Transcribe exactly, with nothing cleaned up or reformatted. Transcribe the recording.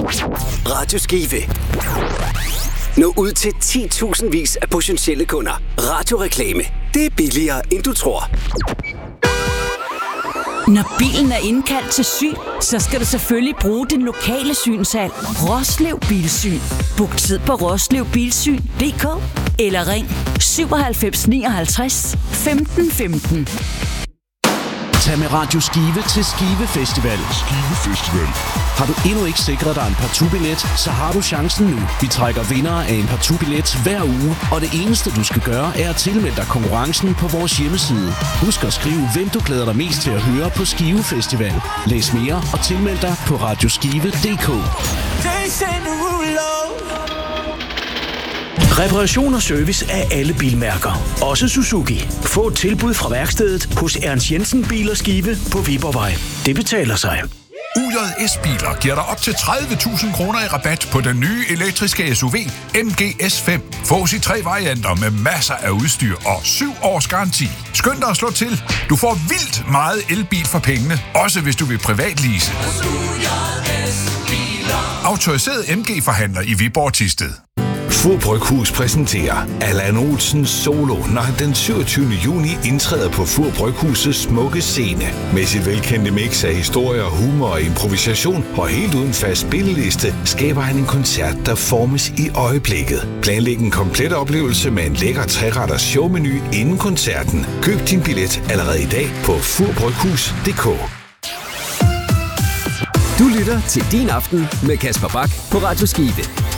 Radio Skive. Nå ud til ti tusind vis af potentielle kunder. Radioreklame. Det er billigere, end du tror. Når bilen er indkaldt til syn, så skal du selvfølgelig bruge den lokale synshal. Roslev Bilsyn. Book tid på roslev bilsyn punktum d k eller ring syvoghalvfems nioghalvtreds femten femten. Tag med Radio Skive til Skive Festival. Skive Festival. Har du endnu ikke sikret dig en partout-billet, så har du chancen nu. Vi trækker vindere af en partout-billet hver uge, og det eneste du skal gøre er at tilmelde dig konkurrencen på vores hjemmeside. Husk at skrive, hvem du glæder dig mest til at høre på Skive Festival. Læs mere og tilmeld dig på radioskive punktum d k. Reparation og service af alle bilmærker. Også Suzuki. Få et tilbud fra værkstedet hos Ernst Jensen Bil & Skive på Viborgvej. Det betaler sig. U J S-biler giver dig op til tredive tusind kroner i rabat på den nye elektriske S U V M G S fem. Fås i tre varianter med masser af udstyr og syv års garanti. Skynd dig at slå til. Du får vildt meget elbil for pengene, også hvis du vil privatlease. Autoriseret M G-forhandler i Viborg Thisted. Fur Bryghus præsenterer Allan Olsens Solo, når han den syvogtyvende juni indtræder på Fur Bryghusets smukke scene. Med sit velkendte mix af historier, humor og improvisation, og helt uden fast spilleliste, skaber han en koncert, der formes i øjeblikket. Planlæg en komplet oplevelse med en lækker treretters showmenu inden koncerten. Køb din billet allerede i dag på furbryghus punktum d k. Du lytter til Din Aften med Kasper Bak på Radio Skive.